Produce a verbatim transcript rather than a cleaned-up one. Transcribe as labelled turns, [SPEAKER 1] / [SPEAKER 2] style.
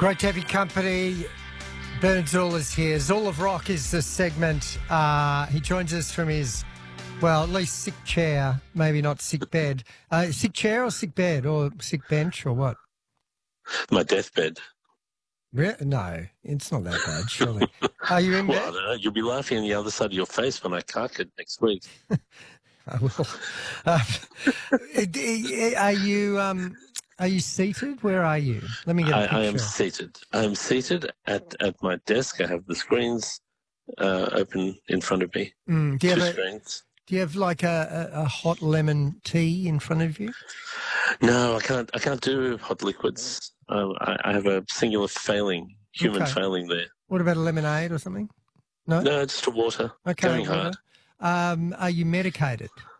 [SPEAKER 1] Great to have your company. Bernard Zool is here. Zool of Rock is the segment. Uh, he joins us from his, well, at least sick chair, maybe not sick bed. Uh, sick chair or sick bed or sick bench or what?
[SPEAKER 2] My deathbed.
[SPEAKER 1] Re- no, it's not that bad, surely. Are you in
[SPEAKER 2] Well, I
[SPEAKER 1] bed?
[SPEAKER 2] don't know. You'll be laughing on the other side of your face when I cark it next week.
[SPEAKER 1] I will. Uh, are you um, are you seated? Where are you? Let me get a
[SPEAKER 2] I,
[SPEAKER 1] picture.
[SPEAKER 2] I am seated. I am seated at, at my desk. I have the screens uh, open in front of me.
[SPEAKER 1] Mm, do you
[SPEAKER 2] Two
[SPEAKER 1] have a,
[SPEAKER 2] screens.
[SPEAKER 1] Do you have like a, a, a hot lemon tea in front of you?
[SPEAKER 2] No, I can't. I can't do hot liquids. Um, I, I have a singular failing, human
[SPEAKER 1] Okay.
[SPEAKER 2] failing there.
[SPEAKER 1] What about a lemonade or something? No?
[SPEAKER 2] No, just a water.
[SPEAKER 1] Okay,
[SPEAKER 2] Going
[SPEAKER 1] water.
[SPEAKER 2] hard.
[SPEAKER 1] Um, are you medicated?